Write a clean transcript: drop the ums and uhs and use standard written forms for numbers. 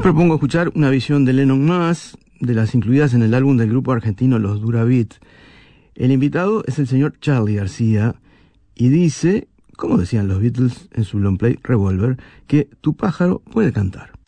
propongo escuchar una visión de Lennon más, de las incluidas en el álbum del grupo argentino Los Durabeat. El invitado es el señor Charly García y dice, como decían los Beatles en su long play Revolver, que tu pájaro puede cantar.